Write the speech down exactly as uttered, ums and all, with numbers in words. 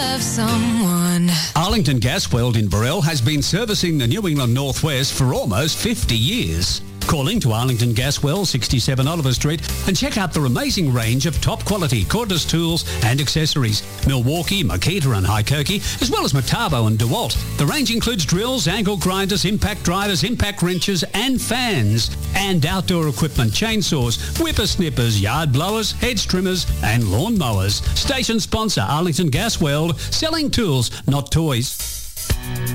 Love someone. Arlington Gasweld in Burrell has been servicing the New England Northwest for almost fifty years. Calling to Arlington Gaswell, sixty-seven Oliver Street, and check out their amazing range of top quality cordless tools and accessories. Milwaukee, Makita and Hykerky, as well as Metabo and DeWalt. The range includes drills, angle grinders, impact drivers, impact wrenches and fans. And outdoor equipment, chainsaws, whippersnippers, yard blowers, hedge trimmers and lawn mowers. Station sponsor Arlington Gaswell, selling tools, not toys.